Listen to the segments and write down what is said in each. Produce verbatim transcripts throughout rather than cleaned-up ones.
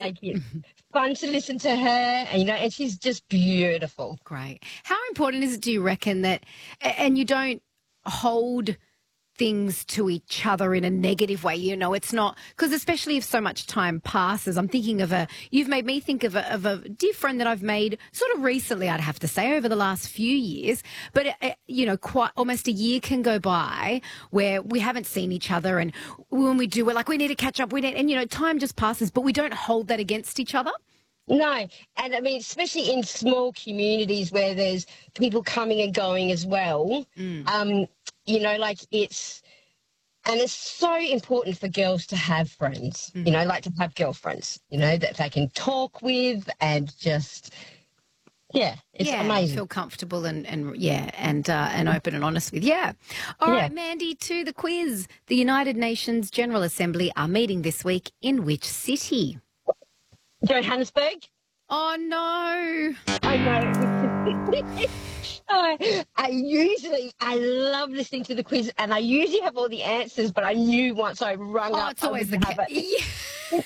like it's fun to listen to her, and, you know, and she's just beautiful. Great. How important is it, do you reckon, that, and you don't hold things to each other in a negative way, you know, it's not, because especially if so much time passes, I'm thinking of a, you've made me think of a, of a dear friend that I've made sort of recently, I'd have to say, over the last few years, but, uh, you know, quite almost a year can go by where we haven't seen each other, and when we do, we're like, we need to catch up, we need, and, you know, time just passes, but we don't hold that against each other. No, and I mean, especially in small communities where there's people coming and going as well, mm. um, you know, like it's, and it's so important for girls to have friends, mm. you know, like to have girlfriends, you know, that they can talk with and just, yeah, it's yeah, amazing. Feel comfortable and, and yeah, and uh, and open and honest with. Yeah. All yeah. right, Mandy, to the quiz. The United Nations General Assembly are meeting this week in which city? Johannesburg. Oh, no. I know. I, I usually, I love listening to the quiz, and I usually have all the answers, but I knew once I rung oh, up. It's always the case. Yeah,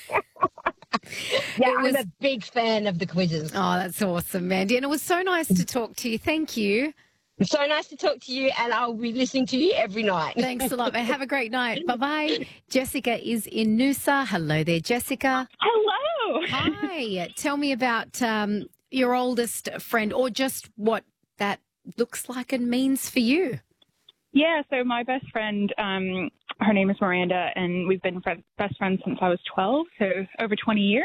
yeah I'm was... a big fan of the quizzes. Oh, that's awesome, Mandy. And it was so nice to talk to you. Thank you. So nice to talk to you, and I'll be listening to you every night. Thanks a lot, mate. Have a great night. Bye-bye. Jessica is in Noosa. Hello there, Jessica. Hello. Hi. Tell me about um, your oldest friend, or just what that looks like and means for you. Yeah, so my best friend, um, her name is Miranda, and we've been fr- best friends since I was twelve, so over twenty years.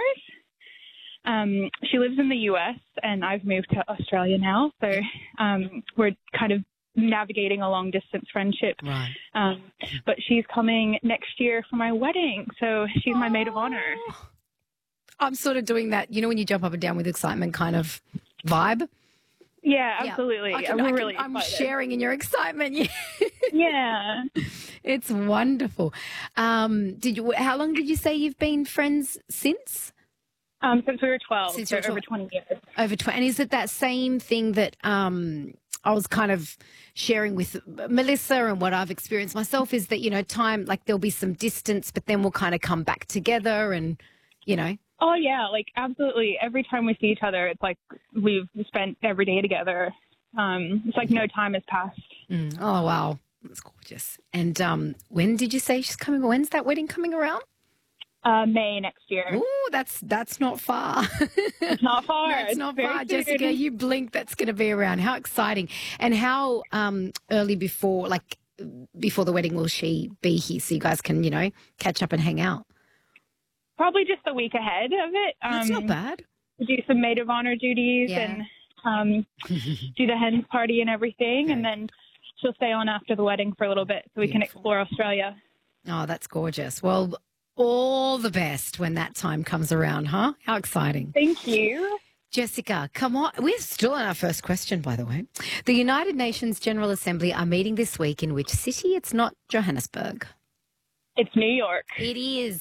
Um, she lives in the U S, and I've moved to Australia now, so um, we're kind of navigating a long-distance friendship. Right. Um, but she's coming next year for my wedding, so she's my maid of honor. I'm sort of doing that, you know, when you jump up and down with excitement kind of vibe. Yeah, absolutely. Yeah, I can, I'm I can, really I'm excited. sharing in your excitement. Yeah. Yeah. It's wonderful. Um, did you? How long did you say you've been friends since? Um, since we were twelve, since so twelve. over twenty years. Over twenty. And is it that same thing that um, I was kind of sharing with Melissa, and what I've experienced myself is that, you know, time, like there'll be some distance, but then we'll kind of come back together and, you know. Oh, yeah, like absolutely. Every time we see each other, it's like we've spent every day together. Um, it's like no time has passed. Mm. Oh, wow. That's gorgeous. And um, when did you say she's coming? When's that wedding coming around? Uh, May next year. Oh, that's that's not far. It's not far. That's it's not very far, soon. Jessica. You blink, that's going to be around. How exciting! And how um, early before, like before the wedding, will she be here so you guys can, you know, catch up and hang out? Probably just a week ahead of it. That's um, not bad. Do some maid of honor duties Yeah. and um, do the hen party and everything, Okay. and then she'll stay on after the wedding for a little bit so we Beautiful. can explore Australia. Oh, that's gorgeous. Well, all the best when that time comes around, huh? How exciting. Thank you. Jessica, come on. We're still on our first question, by the way. The United Nations General Assembly are meeting this week in which city? It's not Johannesburg. It's New York. It is.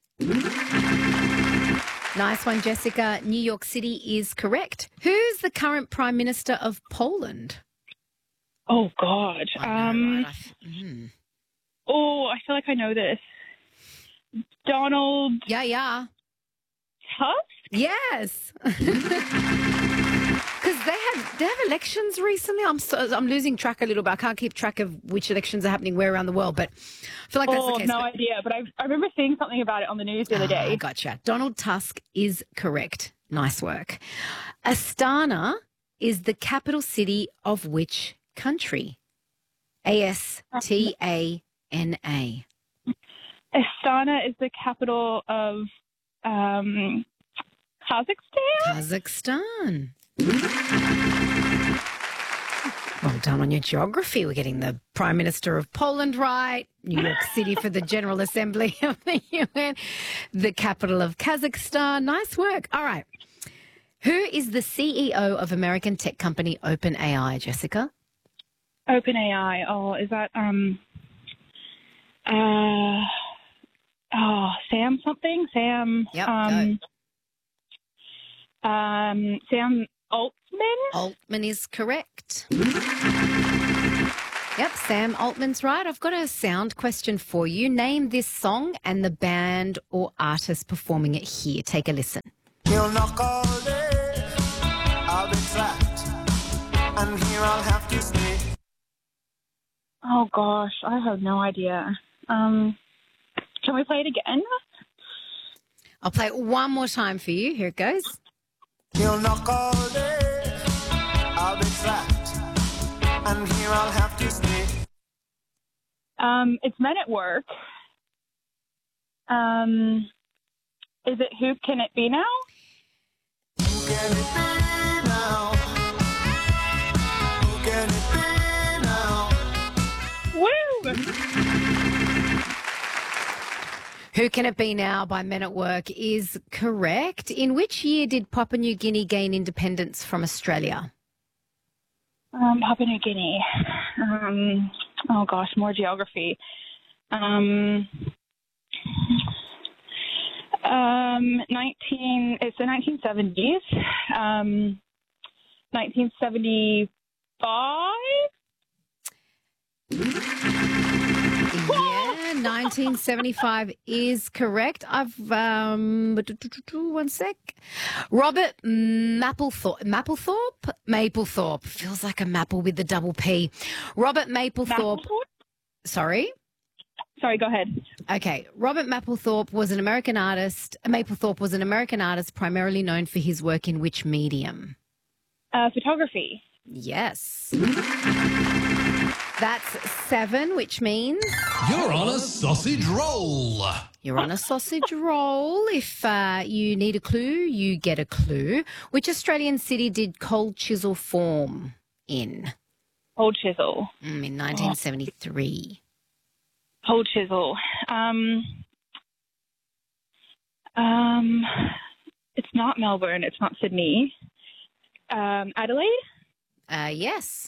Nice one, Jessica. New York City is correct. Who's the current Prime Minister of Poland? Oh, God. I know, um, right? Mm. Oh, I feel like I know this. Donald Yeah, yeah. Tusk? Yes. Because they have they have elections recently. I'm so, I'm losing track a little bit. I can't keep track of which elections are happening where around the world, but I feel like that's oh, the case. no but... idea. But I, I remember seeing something about it on the news the other day. Ah, gotcha. Donald Tusk is correct. Nice work. Astana is the capital city of which country? A S T A N A. Astana is the capital of um, Kazakhstan? Kazakhstan. Well done on your geography. We're getting the Prime Minister of Poland right, New York City for the General Assembly of the U N, the capital of Kazakhstan. Nice work. All right. Who is the C E O of American tech company OpenAI, Jessica? OpenAI. Oh, is that um uh oh Sam something? Sam Yep, um um Sam Altman? Altman is correct. Yep, Sam Altman's right. I've got a sound question for you. Name this song and the band or artist performing it here. Take a listen. He'll knock all day, I'll be trapped, and here I'll have to stay. Oh, gosh, I have no idea. Um, can we play it again? I'll play it one more time for you. Here it goes. He'll knock all day, I'll be trapped, and here I'll have to stay. Um, it's Men at Work. Um, is it Who Can It Be Now? Who can it be now? Who can it be now? Woo! Who Can It Be Now by Men at Work is correct. In which year did Papua New Guinea gain independence from Australia? Um, Papua New Guinea. Um, oh, gosh, more geography. Um, um, nineteen. It's the nineteen seventies. Um, nineteen seventy-five. Yeah, nineteen seventy-five is correct. I've, um, one sec. Robert Mapplethorpe, Mapplethorpe? Mapplethorpe. Feels like a maple with the double P. Robert Mapplethorpe. Mapplethorpe? Sorry? Sorry, go ahead. Okay. Robert Mapplethorpe was an American artist. Mapplethorpe was an American artist primarily known for his work in which medium? Uh, photography. Yes. That's seven, which means You're on a sausage roll. you're on a sausage roll. If uh, you need a clue, you get a clue. Which Australian city did Cold Chisel form in? Cold Chisel. Mm, in nineteen seventy-three. Cold Chisel. Um, um, it's not Melbourne. It's not Sydney. Um, Adelaide? Uh, yes.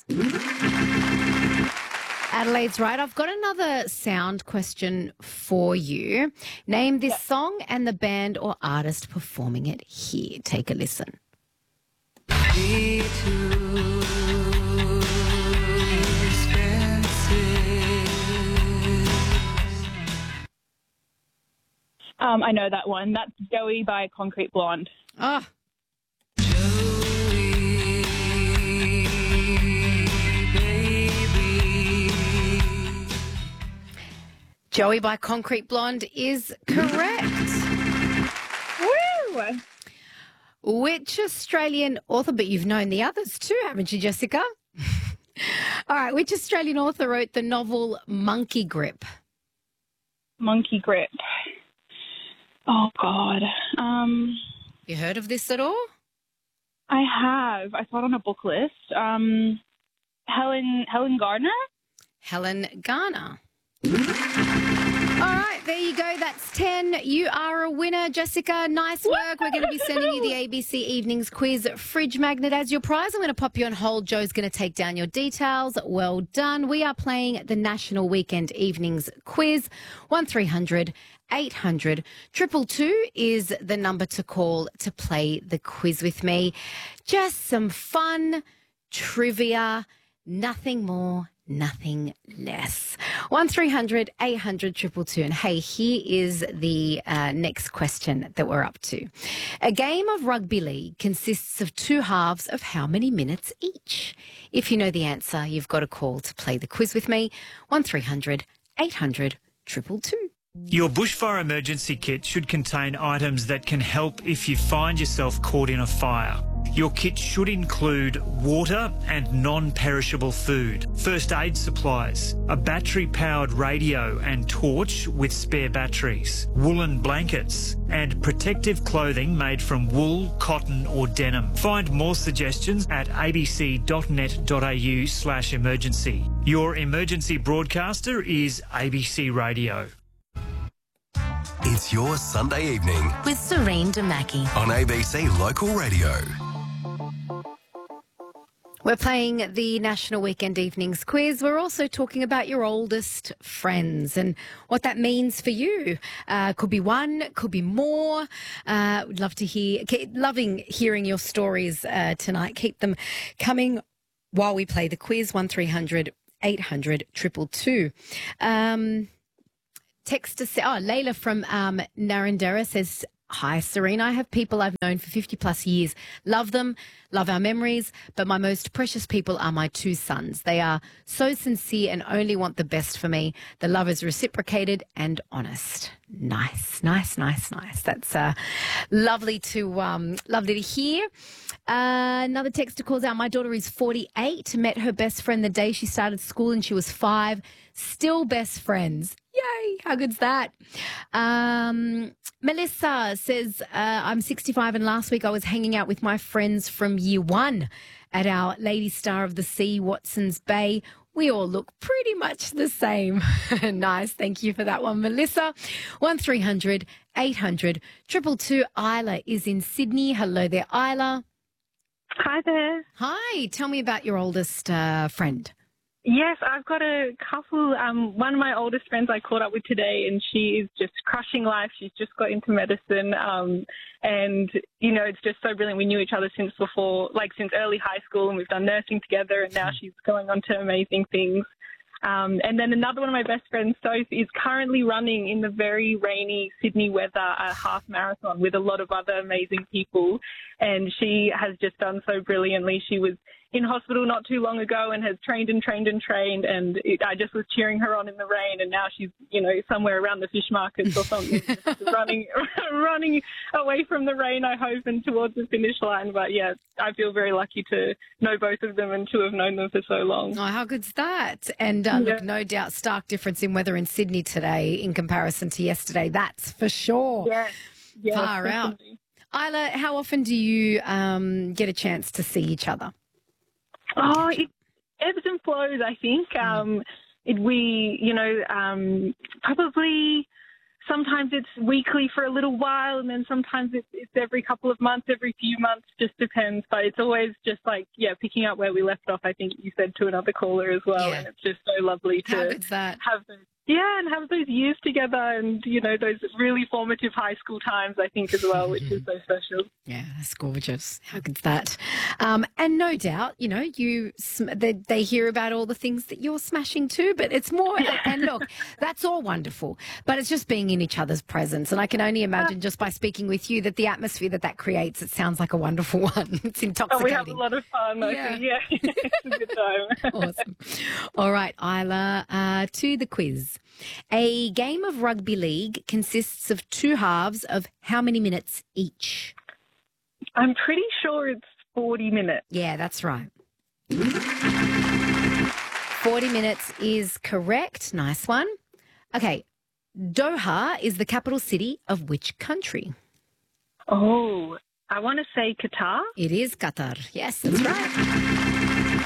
Adelaide's right. I've got another sound question for you. Name this song and the band or artist performing it here. Take a listen. Be too expensive. Um, I know that one. That's Joey by Concrete Blonde. Oh, Joey by Concrete Blonde is correct. Woo! Which Australian author, but you've known the others too, haven't you, Jessica? All right, which Australian author wrote the novel Monkey Grip? Monkey Grip. Oh, God. Um, You heard of this at all? I have. I saw it on a book list. Um, Helen Helen Gardner? Helen Garner. All right, there you go. That's ten. You are a winner, Jessica. Nice work. We're going to be sending you the A B C Evenings Quiz Fridge Magnet as your prize. I'm going to pop you on hold. Joe's going to take down your details. Well done. We are playing the National Weekend Evenings Quiz. one three hundred eight hundred two two two is the number to call to play the quiz with me. Just some fun trivia, nothing more, nothing less. one three hundred eight hundred two two two. And hey, here is the uh, next question that we're up to. A game of rugby league consists of two halves of how many minutes each? If you know the answer, you've got a call to play the quiz with me. one three hundred eight hundred two two two. Your bushfire emergency kit should contain items that can help if you find yourself caught in a fire. Your kit should include water and non-perishable food, first aid supplies, a battery-powered radio and torch with spare batteries, woolen blankets, and protective clothing made from wool, cotton or denim. Find more suggestions at abc.net.au slash emergency. Your emergency broadcaster is A B C Radio. It's your Sunday evening with Serene Damaki on A B C Local Radio. We're playing the National Weekend Evenings Quiz. We're also talking about your oldest friends and what that means for you. Uh, could be one, could be more. Uh, would love to hear, keep loving hearing your stories uh, tonight. Keep them coming while we play the quiz. one three hundred eight hundred two two two. Um, text to say, oh, Layla from um, Narrandera says, hi, Serena. I have people I've known for fifty plus years. Love them, love our memories, but my most precious people are my two sons. They are so sincere and only want the best for me. The love is reciprocated and honest. Nice, nice, nice, nice. That's uh, lovely to um, lovely to hear. Uh, another texter calls out, my daughter is forty-eight, met her best friend the day she started school and she was five. Still best friends. Yay, how good's that? Um, Melissa says, uh, I'm sixty-five and last week I was hanging out with my friends from year one at our Lady Star of the Sea, Watson's Bay. We all look pretty much the same. Nice. Thank you for that one, Melissa. one three hundred eight hundred two two two. Isla is in Sydney. Hello there, Isla. Hi there. Hi. Tell me about your oldest uh, friend. Yes, I've got a couple. Um, one of my oldest friends I caught up with today, and she is just crushing life. She's just got into medicine, um, and you know it's just so brilliant. We knew each other since before, like since early high school, and we've done nursing together. And now she's going on to amazing things. Um, and then another one of my best friends, Soph, is currently running in the very rainy Sydney weather a half marathon with a lot of other amazing people. And she has just done so brilliantly. She was in hospital not too long ago and has trained and trained and trained. And it, I just was cheering her on in the rain. And now she's, you know, somewhere around the fish markets or something, just running, running away from the rain, I hope, and towards the finish line. But yeah, I feel very lucky to know both of them and to have known them for so long. Oh, how good's that? And uh, Yeah. look, no doubt, stark difference in weather in Sydney today in comparison to yesterday. That's for sure. Yeah. Yeah, Far out. Isla, how often do you um, get a chance to see each other? Oh, it ebbs and flows, I think. Um, it, we, you know, um, probably sometimes it's weekly for a little while, and then sometimes it's, it's every couple of months, every few months, just depends. But it's always just like, yeah, picking up where we left off, I think you said to another caller as well. Yeah. And it's just so lovely How to good's that? have those. Yeah, and have those years together and, you know, those really formative high school times, I think, as well, which is so special. Yeah, that's gorgeous. How good's that? Um, and no doubt, you know, you sm- they, they hear about all the things that you're smashing too, but it's more, and look, that's all wonderful, but it's just being in each other's presence. And I can only imagine just by speaking with you that the atmosphere that that creates, it sounds like a wonderful one. It's intoxicating. Oh, we have a lot of fun. I Yeah. think. Yeah, it's a good time. Awesome. All right, Isla, uh, to the quiz. A game of rugby league consists of two halves of how many minutes each? I'm pretty sure it's forty minutes. Yeah, that's right. forty minutes is correct. Nice one. Okay. Doha is the capital city of which country? Oh, I want to say Qatar. It is Qatar. Yes, that's right.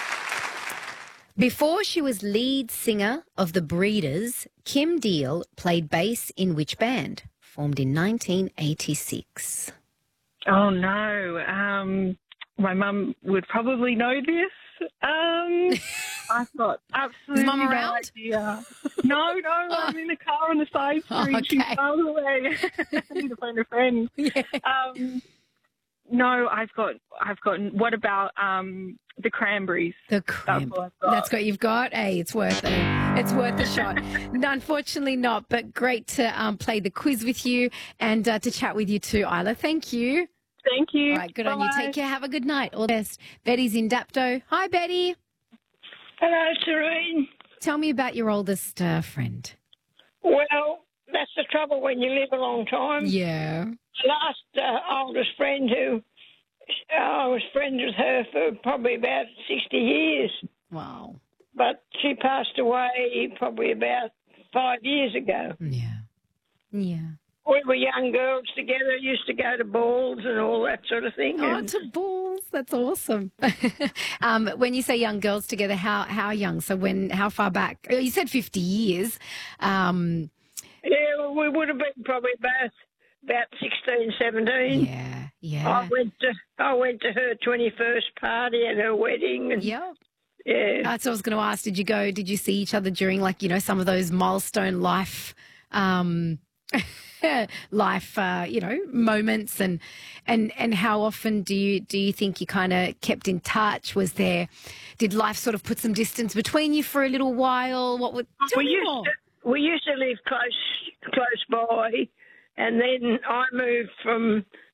Before she was lead singer of The Breeders, Kim Deal played bass in which band? Formed in nineteen eighty-six. Oh, no. Um, my mum would probably know this. Um, I've got absolutely Mum no around? idea. No, no, I'm in the car on the side street. Oh, She's okay. miles away. I need to phone a friend. Yeah. Um, no, I've got, I've got, what about um, the Cranberries? The cramp. what I've got. That's what you've got. Hey, it's worth it. It's worth a shot. No, unfortunately not, but great to um, play the quiz with you and uh, to chat with you too, Isla. Thank you. Thank you. All right, good on you. Bye. Take care. Have a good night. All the best. Betty's in Dapto. Hi, Betty. Hello, Serene. Tell me about your oldest uh, friend. Well, that's the trouble when you live a long time. Yeah. The last uh, oldest friend who uh, I was friends with her for probably about sixty years, Wow. but she passed away probably about five years ago. Yeah. Yeah. We were young girls together, used to go to balls and all that sort of thing. Oh, and to balls. That's awesome. um, when you say young girls together, how how young? So when, how far back? Oh, you said fifty years. Um, yeah, well, we would have been probably about about sixteen, seventeen. yeah. Yeah. I went to I went to her twenty-first party at her wedding. And, Yep. yeah. That's what I was going to ask. Did you go, did you see each other during like, you know, some of those milestone life um, life, uh, you know, moments, and and and how often do you do you think you kind of kept in touch? Was there, did life sort of put some distance between you for a little while? What would tell we me used more? to, we used to live close close by, and then I moved from